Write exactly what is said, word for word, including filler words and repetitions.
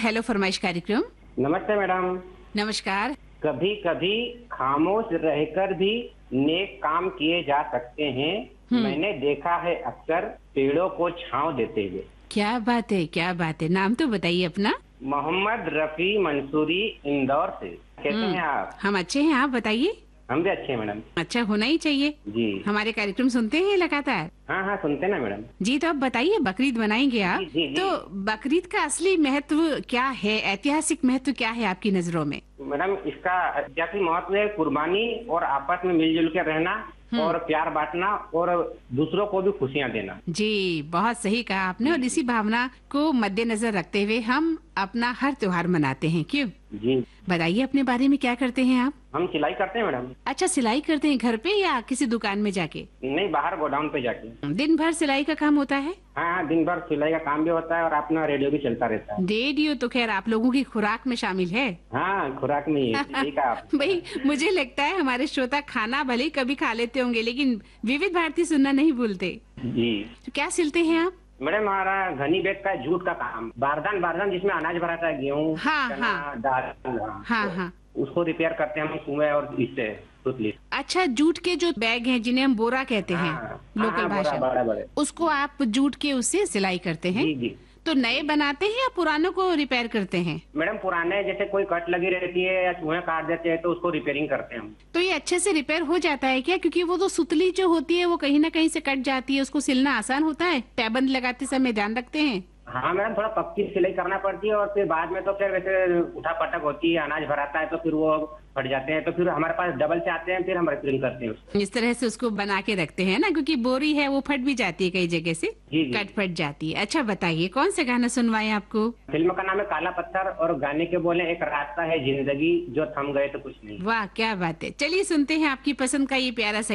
Hello फरमाइश कार्यक्रम। नमस्ते मैडम। नमस्कार। कभी कभी खामोश रहकर भी नेक काम किए जा सकते हैं। मैंने देखा है अक्सर पेड़ों को छांव देते हुए। क्या बात है, क्या बात है। नाम तो बताइए अपना। मोहम्मद रफी मंसूरी, इंदौर से। कैसे हैं आप? हम अच्छे हैं, आप बताइए। हम भी अच्छे हैं मैडम। अच्छा होना ही चाहिए। जी। हमारे कार्यक्रम सुनते हैं लगातार? हाँ हाँ सुनते ना मैडम। जी, तो अब बताइए, बकरीद मनाएंगे आप? जी, जी, जी। तो बकरीद का असली महत्व क्या है, ऐतिहासिक महत्व क्या है आपकी नजरों में? मैडम इसका ऐतिहासिक महत्व है कुर्बानी और आपस में मिलजुल के रहना और प्यार बांटना और दूसरों को भी खुशियाँ देना। जी, बहुत सही कहा आपने। और इसी भावना को मद्देनजर रखते हुए हम अपना हर त्योहार मनाते हैं, क्यों? जी। बताइए अपने बारे में, क्या करते हैं आप? हम सिलाई करते हैं मैडम। अच्छा, सिलाई करते हैं घर पे या किसी दुकान में जाके? नहीं, बाहर गोडाउन पे जाके। दिन भर सिलाई का काम होता है? हाँ हाँ, दिन भर सिलाई का काम भी होता है और अपना रेडियो भी चलता रहता है। रेडियो तो खैर आप लोगों की खुराक में शामिल है। हाँ, खुराक में ही है। ठीक है आप। भाई, मुझे लगता है हमारे श्रोता खाना भले ही कभी खा लेते होंगे, लेकिन विविध भारती सुनना नहीं भूलते। जी। तो क्या सिलते हैं आप? मैडम हमारा घनी बैग का जूट का काम, बारदान बारदान जिसमें अनाज भराता है, गेहूँ, हाँ, चना, हाँ। दाल, हाँ हाँ। उसको रिपेयर करते हैं हम कुएं और इससे सुतली। अच्छा, जूट के जो बैग हैं जिन्हें हम बोरा कहते हैं हाँ, लोकल हाँ, भाषा बड़ा बड़ा में, बड़े। उसको आप जूट के उससे सिलाई करते हैं? जी जी। तो नए बनाते हैं या पुरानों को रिपेयर करते हैं? मैडम पुराने जैसे कोई कट लगी रहती है या चूहे काट देते हैं तो उसको रिपेयरिंग करते हैं हम। तो ये अच्छे से रिपेयर हो जाता है क्या? क्योंकि वो तो सुतली जो होती है वो कहीं ना कहीं से कट जाती है, उसको सिलना आसान होता है? पैबंद लगाते समय ध्यान रखते हैं? हाँ मैडम, थोड़ा पक्की सिलाई करना पड़ती है और फिर बाद में तो फिर वैसे उठा पटक होती है, अनाज भराता है तो फिर वो फट जाते हैं तो फिर हमारे पास डबल से आते हैं, फिर हम रिपेयरिंग करते हैं उसको। इस तरह से उसको बना के रखते हैं ना, क्योंकि बोरी है वो फट भी जाती है कई जगह से। जी, जी। कट फट जाती है। अच्छा बताइए, कौन सा गाना सुनवाएं आपको? फिल्म का नाम है काला पत्थर और गाने के बोले एक रास्ता है जिंदगी जो थम गए तो कुछ नहीं। वाह, क्या बात है। चलिए सुनते हैं आपकी पसंद का ये प्यारा सा